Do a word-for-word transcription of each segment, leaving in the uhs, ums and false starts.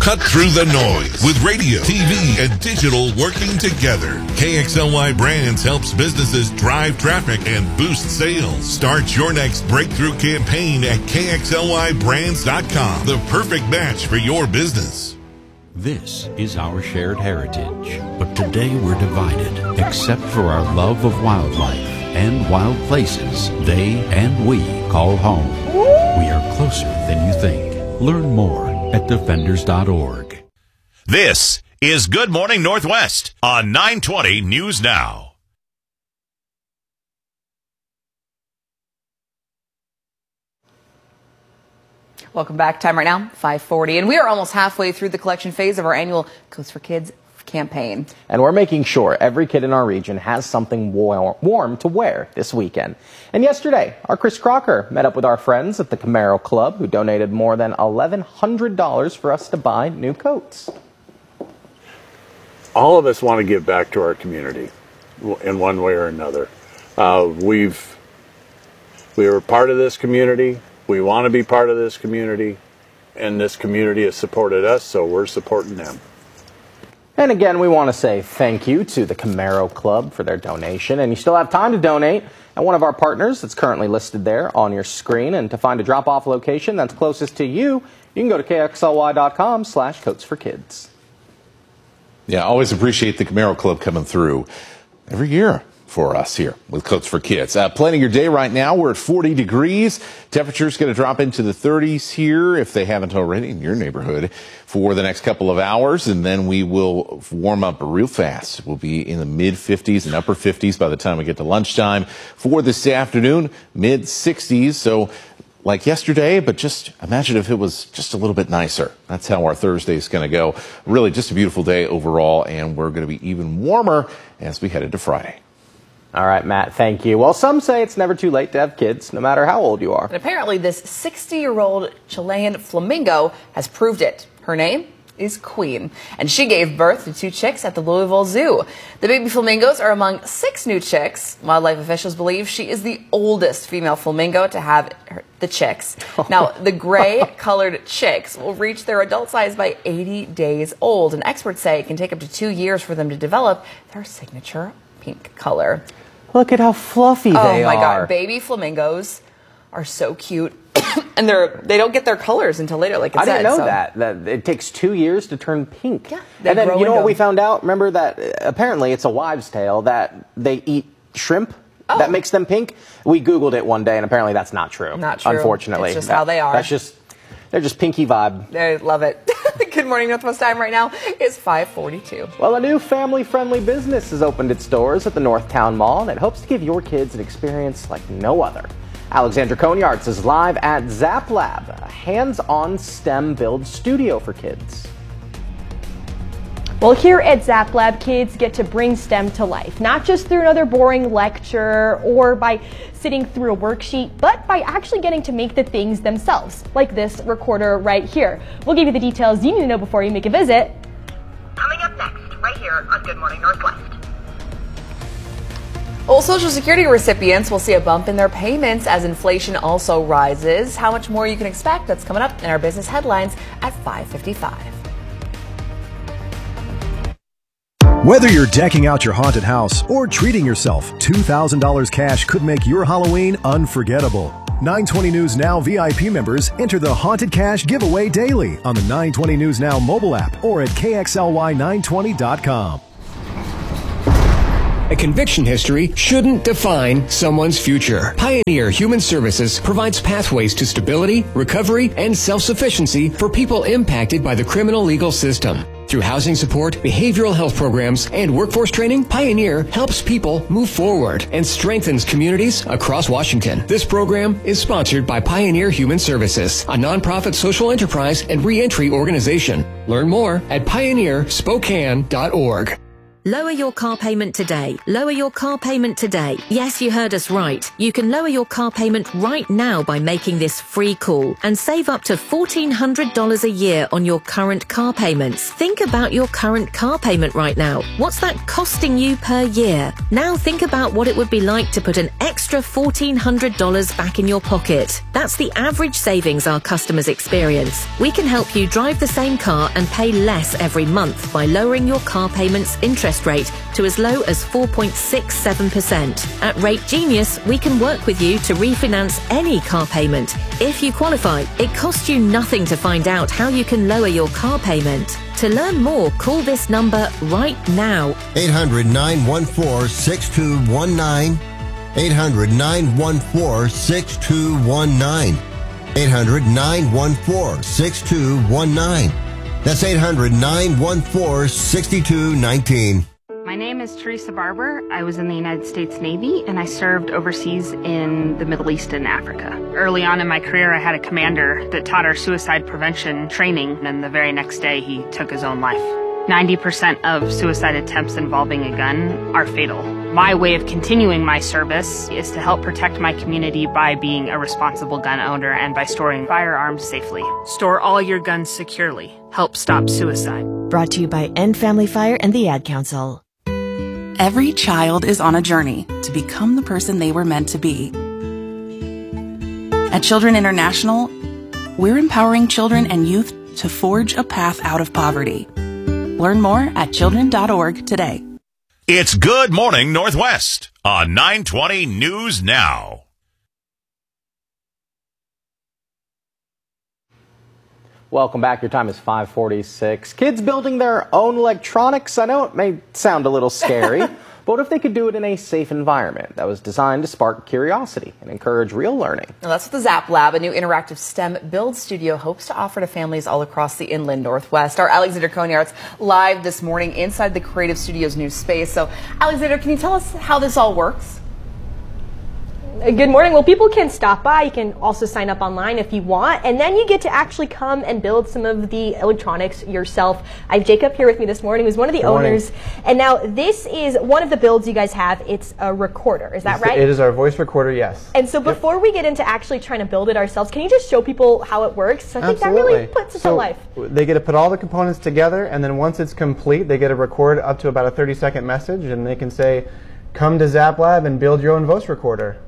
Cut through the noise with radio, T V, and digital working together. K X L Y Brands helps businesses drive traffic and boost sales. Start your next breakthrough campaign at K X L Y brands dot com. The perfect match for your business. This is our shared heritage, but today we're divided, except for our love of wildlife and wild places they and we call home. We are closer than you think. Learn more at defenders dot org. This is Good Morning Northwest on nine twenty News Now. Welcome back. Time right now, five forty. And we are almost halfway through the collection phase of our annual Coats for Kids campaign. And we're making sure every kid in our region has something war- warm to wear this weekend. And yesterday, our Chris Crocker met up with our friends at the Camaro Club, who donated more than eleven hundred dollars for us to buy new coats. All of us want to give back to our community in one way or another. Uh, we've we are part of this community. We want to be part of this community, and this community has supported us, so we're supporting them. And again, we want to say thank you to the Camaro Club for their donation. And you still have time to donate at one of our partners that's currently listed there on your screen. And to find a drop-off location that's closest to you, you can go to K X L Y dot com slash Coats for Kids. Yeah, always appreciate the Camaro Club coming through every year for us here with Coats for Kids. Uh, planning your day right now, we're at forty degrees. Temperature's going to drop into the thirties here, if they haven't already, in your neighborhood, for the next couple of hours. And then we will warm up real fast. We'll be in the mid fifties and upper fifties by the time we get to lunchtime. For this afternoon, mid sixties. So like yesterday, but just imagine if it was just a little bit nicer. That's how our Thursday is going to go. Really just a beautiful day overall, and we're going to be even warmer as we head into Friday. All right, Matt, thank you. Well, some say it's never too late to have kids, no matter how old you are. And apparently this sixty-year-old Chilean flamingo has proved it. Her name is Queen, and she gave birth to two chicks at the Louisville Zoo. The baby flamingos are among six new chicks. Wildlife officials believe she is the oldest female flamingo to have her, the chicks. Now, the gray-colored chicks will reach their adult size by eighty days old, and experts say it can take up to two years for them to develop their signature pink color. Look at how fluffy oh they are. Oh my God, baby flamingos are so cute. And they're they don't get their colors until later, like it I said. didn't know so. that. That it takes two years to turn pink. Yeah, and then you know what them. we found out? Remember that uh, apparently it's a wives' tale that they eat shrimp oh. that makes them pink. We Googled it one day, and apparently that's not true. Not true. Unfortunately, it's just that, how they are. That's just they're just pinky vibe. I love it. Good Morning Northwest time right now is five forty-two. Well, a new family-friendly business has opened its doors at the Northtown Mall, and it hopes to give your kids an experience like no other. Alexandra Konyarts is live at Zap Lab, a hands-on STEM build studio for kids. Well, here at Zap Lab, kids get to bring STEM to life, not just through another boring lecture or by sitting through a worksheet, but by actually getting to make the things themselves, like this recorder right here. We'll give you the details you need to know before you make a visit. Coming up next, right here on Good Morning Northwest. Well, Social Security recipients will see a bump in their payments as inflation also rises. How much more you can expect? That's coming up in our business headlines at five fifty-five. Whether you're decking out your haunted house or treating yourself, two thousand dollars cash could make your Halloween unforgettable. nine twenty News Now V I P members enter the Haunted Cash giveaway daily on the nine twenty News Now mobile app or at K X L Y nine twenty dot com. A conviction history shouldn't define someone's future. Pioneer Human Services provides pathways to stability, recovery, and self-sufficiency for people impacted by the criminal legal system. Through housing support, behavioral health programs, and workforce training, Pioneer helps people move forward and strengthens communities across Washington. This program is sponsored by Pioneer Human Services, a nonprofit social enterprise and reentry organization. Learn more at pioneer spokane dot org. Lower your car payment today. Lower your car payment today. Yes, you heard us right. You can lower your car payment right now by making this free call and save up to fourteen hundred dollars a year on your current car payments. Think about your current car payment right now. What's that costing you per year? Now think about what it would be like to put an extra fourteen hundred dollars back in your pocket. That's the average savings our customers experience. We can help you drive the same car and pay less every month by lowering your car payment's interest rate to as low as four point six seven percent. At Rate Genius, we can work with you to refinance any car payment. If you qualify, it costs you nothing to find out how you can lower your car payment. To learn more, call this number right now. eight hundred, nine one four, six two one nine. eight hundred, nine one four, six two one nine. eight hundred, nine one four, six two one nine. That's eight hundred, nine one four, six two one nine. My name is Teresa Barber. I was in the United States Navy and I served overseas in the Middle East and Africa. Early on in my career, I had a commander that taught our suicide prevention training, and the very next day he took his own life. ninety percent of suicide attempts involving a gun are fatal. My way of continuing my service is to help protect my community by being a responsible gun owner and by storing firearms safely. Store all your guns securely. Help stop suicide. Brought to you by End Family Fire and the Ad Council. Every child is on a journey to become the person they were meant to be. At Children International, we're empowering children and youth to forge a path out of poverty. Learn more at children dot org today. It's Good Morning Northwest on nine twenty News Now. Welcome back. Your time is five forty-six. Kids building their own electronics. I know it may sound a little scary, but what if they could do it in a safe environment that was designed to spark curiosity and encourage real learning? Well, that's what the Zap Lab, a new interactive STEM build studio, hopes to offer to families all across the inland Northwest. Our Alexander Konyart's live this morning inside the Creative Studio's new space. So, Alexander, can you tell us how this all works? Good morning. Well, people can stop by. You can also sign up online if you want, and then you get to actually come and build some of the electronics yourself. I have Jacob here with me this morning, who's one of the Good owners. Morning. And now this is one of the builds you guys have. It's a recorder. Is that it's right? The, it is our voice recorder, yes. And so before yep. we get into actually trying to build it ourselves, can you just show people how it works? I think Absolutely. that really puts it so to life. They get to put all the components together, and then once it's complete, they get to record up to about a thirty second message, and they can say, come to Zap Lab and build your own voice recorder.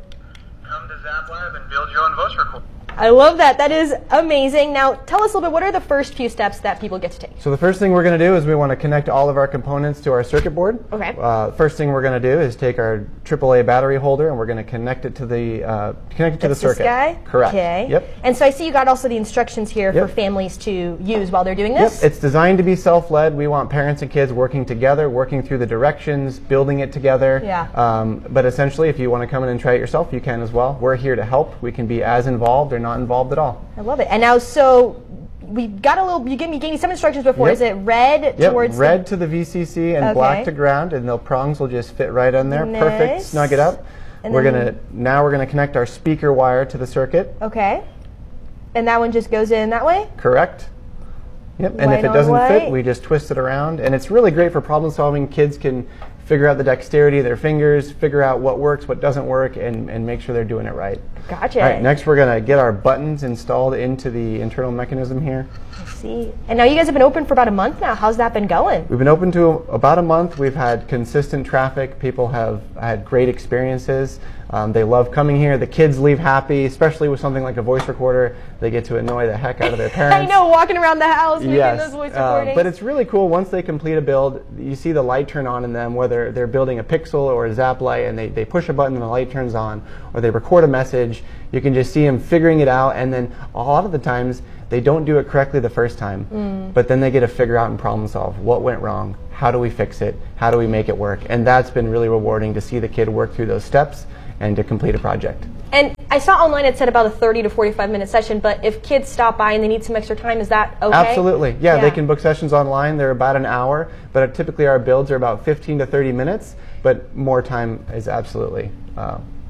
And build your own voice recorder. I love that. That is amazing. Now, tell us a little bit, what are the first few steps that people get to take? So the first thing we're going to do is we want to connect all of our components to our circuit board. Okay. Uh, first thing we're going to do is take our triple A battery holder and we're going to connect it to the uh, connect it to That's the circuit. This guy? Correct. Okay. Yep. And so I see you got also the instructions here yep. for families to use while they're doing this. Yep. It's designed to be self-led. We want parents and kids working together, working through the directions, building it together. Yeah. Um, but essentially, if you want to come in and try it yourself, you can as well. We're here to help. We can be as involved or not involved at all. I love it. And now, so we got a little. You gave me, gave me some instructions before. Yep. Is it red yep. towards red the to the V C C and okay. black to ground, and the prongs will just fit right on there. Nice. Perfect. Snug it up. And we're gonna now we're gonna connect our speaker wire to the circuit. Okay. And that one just goes in that way. Correct. Yep. And White if it doesn't white. fit, we just twist it around, and it's really great for problem solving. Kids can figure out the dexterity of their fingers, figure out what works, what doesn't work, and, and make sure they're doing it right. Gotcha. All right, next we're going to get our buttons installed into the internal mechanism here. I see. And now you guys have been open for about a month now. How's that been going? We've been open to about a month. We've had consistent traffic. People have had great experiences. Um, they love coming here. The kids leave happy, especially with something like a voice recorder. They get to annoy the heck out of their parents. I know, walking around the house making yes. those voice uh, recordings. But it's really cool. Once they complete a build, you see the light turn on in them, whether they're building a Pixel or a Zap Light, and they, they push a button and the light turns on, or they record a message. You can just see them figuring it out, and then a lot of the times, they don't do it correctly the first time, mm. but then they get to figure out and problem solve what went wrong, how do we fix it, how do we make it work, and that's been really rewarding to see the kid work through those steps and to complete a project. And I saw online it said about a thirty to forty-five minute session, but if kids stop by and they need some extra time, is that okay? Absolutely. Yeah, yeah, they can book sessions online. They're about an hour, but typically our builds are about fifteen to thirty minutes, but more time is absolutely uh,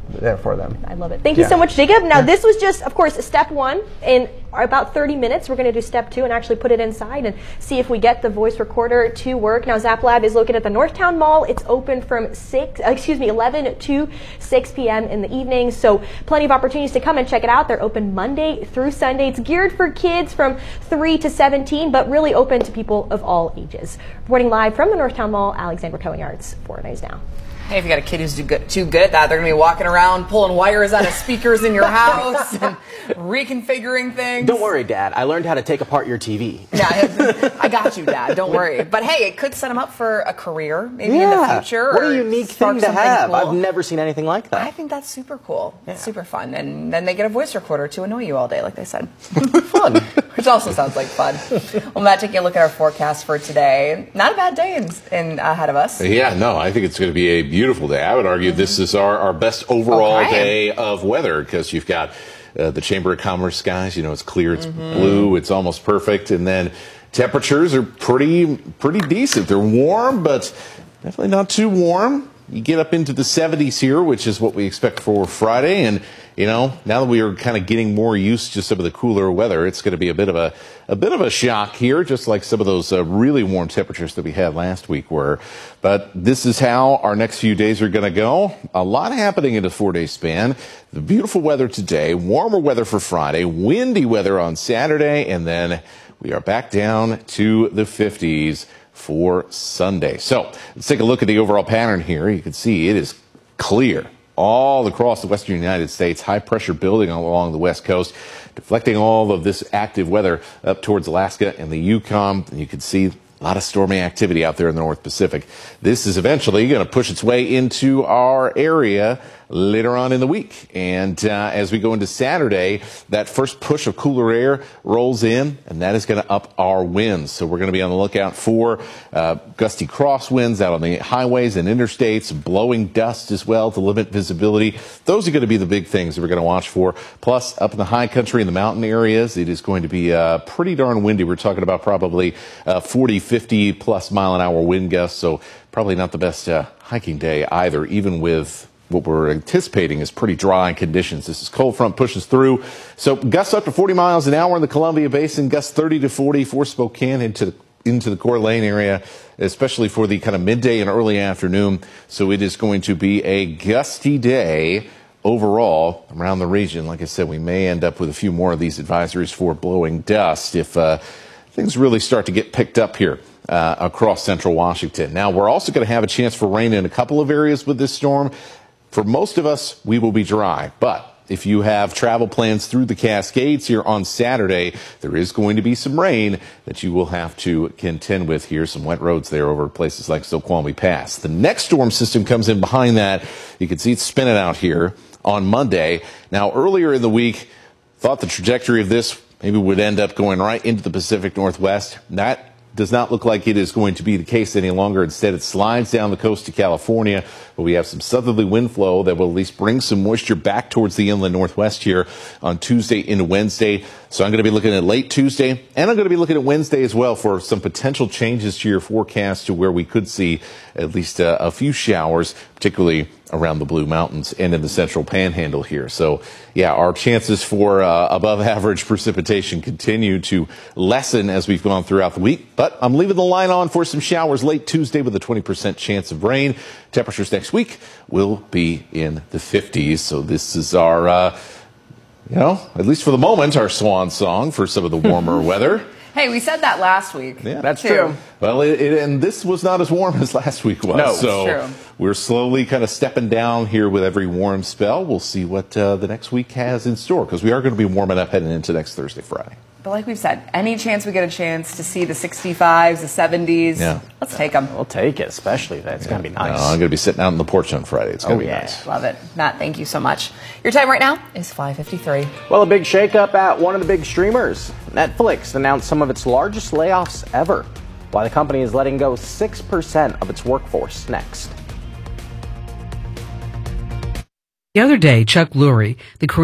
there for them. I love it. Thank you Yeah. so much, Jacob. Now, this was just, of course, step one. In about thirty minutes, we're going to do step two and actually put it inside and see if we get the voice recorder to work. Now, Zap Lab is located at the Northtown Mall. It's open from six, uh, excuse me, eleven to six p.m. in the evening. So, plenty of opportunities to come and check it out. They're open Monday through Sunday. It's geared for kids from three to seventeen, but really open to people of all ages. Reporting live from the Northtown Mall, Alexandra Cohen Yards, four News Now. Hey, if you got a kid who's too good, too good at that, they're going to be walking around pulling wires out of speakers in your house and reconfiguring things. Don't worry, Dad. I learned how to take apart your T V. Yeah, I got you, Dad. Don't worry. But hey, it could set them up for a career maybe yeah. in the future. What or a unique spark thing to something have. cool. I've never seen anything like that. I think that's super cool. Yeah. It's super fun. And then they get a voice recorder to annoy you all day, like they said. Fun. Which also sounds like fun. Well, Matt, taking a look at our forecast for today. Not a bad day in, in ahead of us. Yeah, no, I think it's going to be a beautiful day. I would argue mm-hmm. this is our, our best overall okay. day of weather because you've got uh, the Chamber of Commerce skies. You know, it's clear, it's mm-hmm. blue, it's almost perfect. And then temperatures are pretty, pretty decent. They're warm, but definitely not too warm. You get up into the seventies here, which is what we expect for Friday. And, you know, now that we are kind of getting more used to some of the cooler weather, it's going to be a bit of a, a bit of a shock here, just like some of those uh, really warm temperatures that we had last week were. But this is how our next few days are going to go. A lot happening in a four-day span. The beautiful weather today, warmer weather for Friday, windy weather on Saturday, and then we are back down to the fifties for Sunday. So let's take a look at the overall pattern here. You can see it is clear all across the western United States. High pressure building along the west coast, deflecting all of this active weather up towards Alaska and the Yukon. And you can see a lot of stormy activity out there in the North Pacific. This is eventually going to push its way into our area later on in the week. And uh, as we go into Saturday, that first push of cooler air rolls in, and that is going to up our winds. So we're going to be on the lookout for uh, gusty crosswinds out on the highways and interstates, blowing dust as well to limit visibility. Those are going to be the big things that we're going to watch for. Plus, up in the high country, in the mountain areas, it is going to be uh, pretty darn windy. We're talking about probably uh, forty, fifty plus mile an hour wind gusts. So probably not the best uh, hiking day either, even with what we're anticipating is pretty dry conditions. This is cold front pushes through. So gusts up to forty miles an hour in the Columbia Basin, gusts thirty to forty for Spokane into the, into the Coeur d'Alene area, especially for the kind of midday and early afternoon. So it is going to be a gusty day overall around the region. Like I said, we may end up with a few more of these advisories for blowing dust if uh, things really start to get picked up here uh, across central Washington. Now, we're also going to have a chance for rain in a couple of areas with this storm. For most of us, we will be dry, but if you have travel plans through the Cascades here on Saturday, there is going to be some rain that you will have to contend with here. Some wet roads there over places like Snoqualmie Pass. The next storm system comes in behind that. You can see it spinning out here on Monday. Now, earlier in the week, thought the trajectory of this maybe would end up going right into the Pacific Northwest. That does not look like it is going to be the case any longer. Instead, it slides down the coast to California, but we have some southerly wind flow that will at least bring some moisture back towards the inland Northwest here on Tuesday into Wednesday. So I'm going to be looking at late Tuesday, and I'm going to be looking at Wednesday as well for some potential changes to your forecast to where we could see at least a, a few showers, particularly around the Blue Mountains and in the central panhandle here. So, yeah, our chances for uh, above average precipitation continue to lessen as we've gone throughout the week. But I'm leaving the line on for some showers late Tuesday with a twenty percent chance of rain. Temperatures next week will be in the fifties. So this is our, uh, you know, at least for the moment, our swan song for some of the warmer weather. Hey, we said that last week. Yeah, that's too. true. Well, it, it, and this was not as warm as last week was. No, so true. We're slowly kind of stepping down here with every warm spell. We'll see what uh, the next week has in store because we are going to be warming up heading into next Thursday, Friday. But like we've said, any chance we get a chance to see the sixty-fives, the seventies, yeah. let's take them. We'll take it, especially if it's yeah. going to be nice. No, I'm going to be sitting out on the porch on Friday. It's going to oh, be yeah. nice. Love it. Matt, thank you so much. Your time right now is five fifty-three. Well, a big shakeup at one of the big streamers. Netflix announced some of its largest layoffs ever, while the company is letting go six percent of its workforce. Next. The other day, Chuck Lurie, the creator